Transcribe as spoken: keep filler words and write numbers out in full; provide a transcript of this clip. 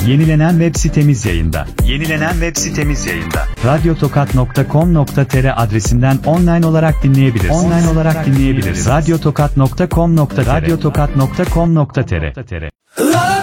Yenilenen web sitemiz yayında. Yenilenen web sitemiz yayında. radyotokat nokta com nokta tr adresinden online olarak dinleyebilirsiniz. Online olarak dinleyebilirsiniz. radyotokat nokta com nokta tr radyotokat nokta com nokta tr